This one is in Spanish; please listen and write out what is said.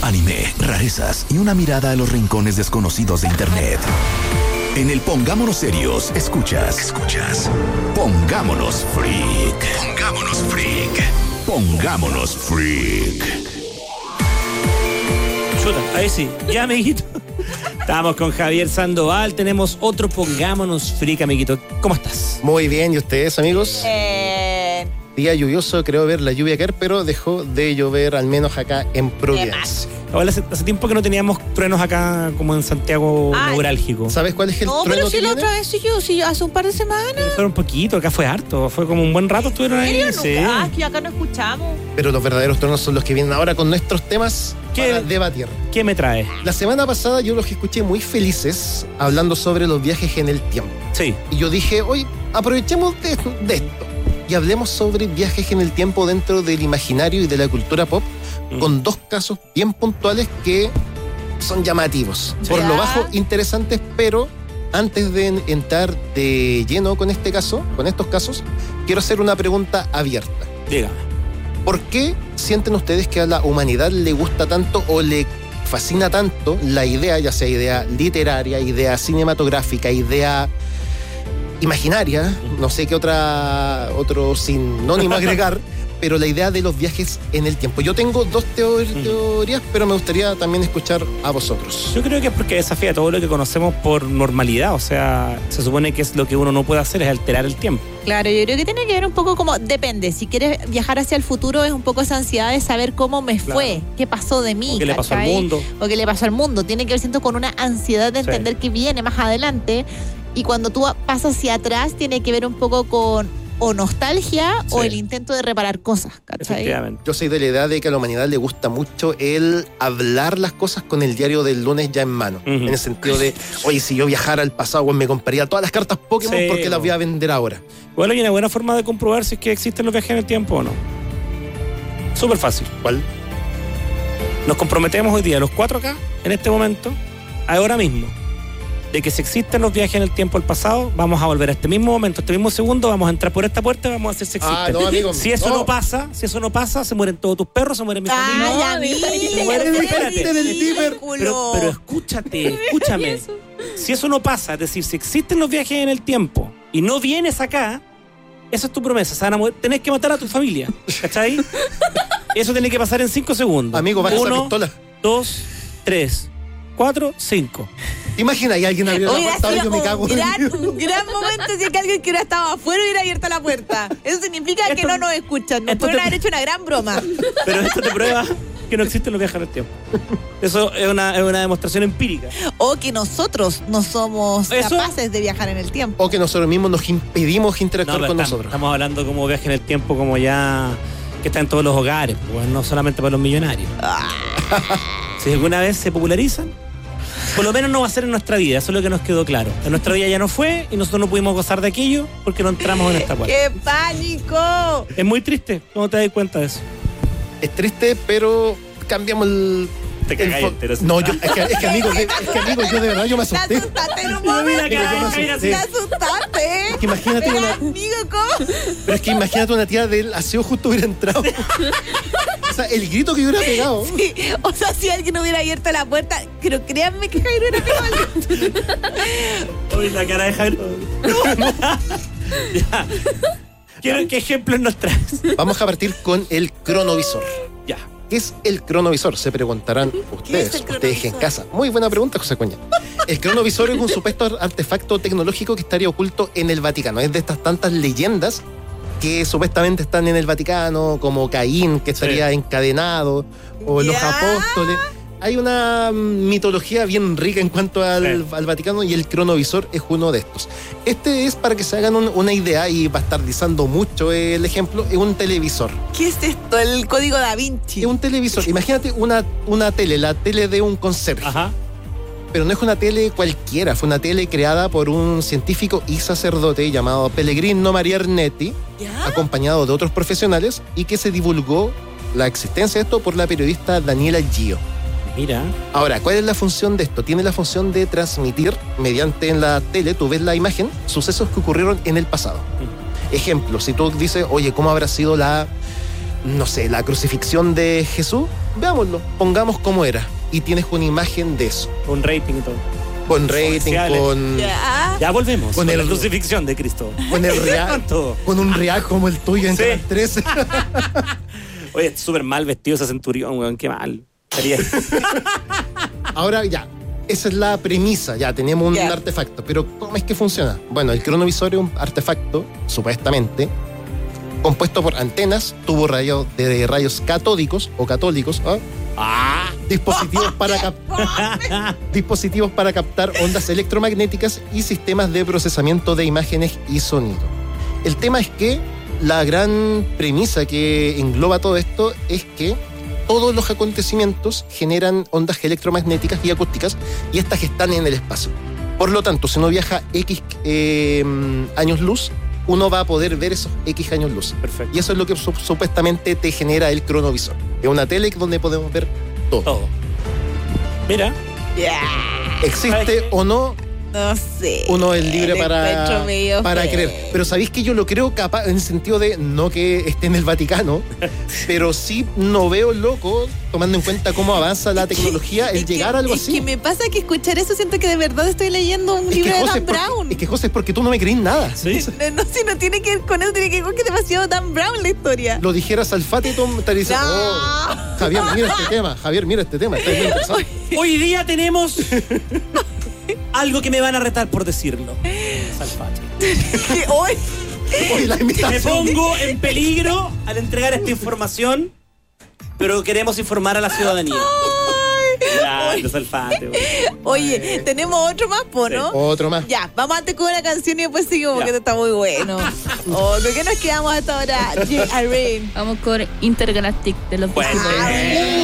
anime, rarezas y una mirada a los rincones desconocidos de Internet. En el Pongámonos Serios, escuchas. Pongámonos Freak. Pongámonos Freak. Chuta, ahí sí. Ya, amiguito. Estamos con Javier Sandoval. Tenemos otro Pongámonos Freak, amiguito. ¿Cómo estás? Muy bien, ¿y ustedes, amigos? Día lluvioso, creo ver la lluvia caer, pero dejó de llover, al menos acá en Providencia. Ahora hace tiempo que no teníamos truenos acá como en Santiago neurálgico. ¿Sabes cuál es el trueno pero que si la viene? otra vez sí, hace un par de semanas. Fue un poquito, acá fue harto. Fue como un buen rato estuvieron ahí. ¿En serio? Sí. Nunca, que acá no escuchamos. Pero los verdaderos truenos son los que vienen ahora con nuestros temas para debatir. ¿Qué me trae? La semana pasada yo los escuché muy felices hablando sobre los viajes en el tiempo. Sí. Y yo dije, oye, aprovechemos de esto y hablemos sobre viajes en el tiempo dentro del imaginario y de la cultura pop, con dos casos bien puntuales que son llamativos. Sí. Por lo bajo, interesantes, pero antes de entrar de lleno con estos casos, quiero hacer una pregunta abierta. Dígame. ¿Por qué sienten ustedes que a la humanidad le gusta tanto o le fascina tanto la idea, ya sea idea literaria, idea cinematográfica, idea imaginaria, no sé qué otro sinónimo agregar, pero la idea de los viajes en el tiempo? Yo tengo dos teorías, pero me gustaría también escuchar a vosotros. Yo creo que es porque desafía todo lo que conocemos por normalidad. O sea, se supone que es lo que uno no puede hacer es alterar el tiempo. Claro, yo creo que tiene que ver un poco como, depende, si quieres viajar hacia el futuro es un poco esa ansiedad de saber cómo me fue, qué pasó de mí. O qué le pasó al mundo. O qué le pasó al mundo. Tiene que ver, siento, con una ansiedad de entender qué viene más adelante. Y cuando tú pasas hacia atrás, tiene que ver un poco con o nostalgia o el intento de reparar cosas, ¿cachai? Efectivamente. Yo soy de la idea de que a la humanidad le gusta mucho el hablar las cosas con el diario del lunes ya en mano. En el sentido de, oye, si yo viajara al pasado, pues me compraría todas las cartas Pokémon porque las voy a vender ahora. Bueno, hay una buena forma de comprobar si es que existen los viajes en el tiempo o no. Súper fácil. ¿Cuál? Nos comprometemos hoy día, los cuatro acá, en este momento, ahora mismo, de que si existen los viajes en el tiempo al pasado, vamos a volver a este mismo momento, este mismo segundo, vamos a entrar por esta puerta y vamos a hacer si existen. No, amigo, si eso no pasa, se mueren todos tus perros, se mueren mis amigos. Pero escúchame. Si eso no pasa, es decir, si existen los viajes en el tiempo y no vienes acá, esa es tu promesa, se van a morir, tenés que matar a tu familia, ¿cachai? Eso tiene que pasar en 5 segundos. Amigo, baja esa 1, pistola. 2, 3, 4, 5. Imagina, y alguien abrió la puerta y yo me cago. Un gran momento si es que alguien que hubiera estado afuera hubiera abierto la puerta. Eso significa que no nos escuchan. Nos pueden haber hecho una gran broma. Pero esto te prueba que no existen los viajes en el tiempo. Eso es una demostración empírica. O que nosotros no somos capaces de viajar en el tiempo. O que nosotros mismos nos impedimos interactuar con nosotros. Estamos hablando como viaje en el tiempo, como ya que está en todos los hogares, pues, no solamente para los millonarios. Si alguna vez se popularizan, por lo menos no va a ser en nuestra vida, eso es lo que nos quedó claro. En nuestra vida ya no fue y nosotros no pudimos gozar de aquello porque no entramos en esta puerta. ¡Qué pánico! Es muy triste, ¿cómo te das cuenta de eso? Es triste, pero cambiamos el... Te cagáis entero. No, es que amigo, yo de verdad yo me asusté. Te asustaste en un momento. Te asustaste. Es que imagínate Amigo, ¿cómo? Pero es que imagínate una tía del aseo justo hubiera entrado. O sea, el grito que yo hubiera pegado. Sí, o sea, si alguien hubiera abierto la puerta, pero créanme que Jairo hubiera pegado. Uy, la cara de Jairo. Ya. ¿Qué ejemplos nos traes? Vamos a partir con el cronovisor. Ya. ¿Qué es el cronovisor? Se preguntarán ustedes en casa. Muy buena pregunta, José Cuña. El cronovisor es un supuesto artefacto tecnológico que estaría oculto en el Vaticano. Es de estas tantas leyendas que supuestamente están en el Vaticano, como Caín, que estaría encadenado, o los apóstoles. Hay una mitología bien rica en cuanto al Vaticano, y el cronovisor es uno de estos. Este es, para que se hagan una idea, y bastardizando mucho el ejemplo, es un televisor. ¿Qué es esto? El código Da Vinci. Es un televisor. Imagínate una tele, la tele de un conserje. Ajá. Pero no es una tele cualquiera, fue una tele creada por un científico y sacerdote llamado Pellegrino Mariarnetti, acompañado de otros profesionales, y que se divulgó la existencia de esto por la periodista Daniela Gio. Mira. Ahora, ¿cuál es la función de esto? Tiene la función de transmitir, mediante en la tele, tú ves la imagen, sucesos que ocurrieron en el pasado. Ejemplo, si tú dices, oye, ¿cómo habrá sido la crucifixión de Jesús? veámoslo, pongamos cómo era. Y tienes una imagen de eso. Un rating y todo. Con rating, con... Ya volvemos. Con la crucifixión de Cristo. Con el React. Con un React como el tuyo en Canal 13. Oye, súper mal vestido ese centurión, weón. Qué mal. Ahora ya, esa es la premisa. Ya, tenemos un artefacto. Pero ¿cómo es que funciona? Bueno, el cronovisor es un artefacto, supuestamente, compuesto por antenas, tubo de rayos catódicos o católicos, dispositivos para captar ondas electromagnéticas y sistemas de procesamiento de imágenes y sonido. El tema es que la gran premisa que engloba todo esto es que todos los acontecimientos generan ondas electromagnéticas y acústicas, y estas están en el espacio. Por lo tanto, si uno viaja X años luz, uno va a poder ver esos X años luz. Perfecto. Y eso es lo que supuestamente te genera el cronovisor. Es una tele donde podemos ver todo. Mira. ¿Existe o no? No sé. Uno es libre para creer. Pero sabéis que yo lo creo capaz, en el sentido de no que esté en el Vaticano, pero sí no veo loco, tomando en cuenta cómo avanza la tecnología, el llegar a algo así. Es que me pasa que escuchar eso siento que de verdad estoy leyendo un libro de Dan Brown. Es que, José, es porque tú no me creís nada. ¿Sí? No, si no tiene que ver con eso, tiene que ver con que es demasiado Dan Brown la historia. Lo dijeras al Fati, tú estarías diciendo, Javier, mira este tema. Está muy interesante. Hoy día tenemos algo que me van a retar por decirlo. Salfate. Hoy Me pongo en peligro al entregar esta información, pero queremos informar a la ciudadanía. Salfate. Oye, tenemos otro más, ¿no? Sí. Otro más. Ya, vamos antes con una canción y después seguimos porque esto está muy bueno. ¿Con qué nos quedamos hasta ahora? Irene. Vamos con Intergalactic de los Beastie Boys.